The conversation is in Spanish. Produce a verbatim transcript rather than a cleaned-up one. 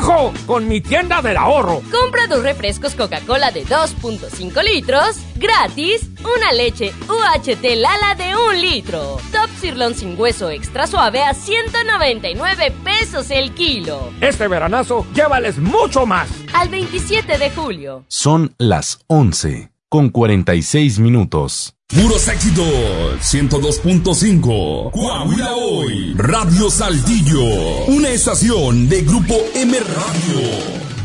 ¡Ajo! Con mi tienda del ahorro. Compra dos refrescos Coca-Cola de dos punto cinco litros, gratis, una leche U H T Lala de un litro. Top Sirloin sin hueso extra suave a ciento noventa y nueve pesos el kilo. Este veranazo, llévales mucho más. Al veintisiete de julio. Son las once con cuarenta y seis minutos. Puros éxitos, ciento dos punto cinco. Coahuila Hoy. Radio Saltillo. Una estación de Grupo M Radio.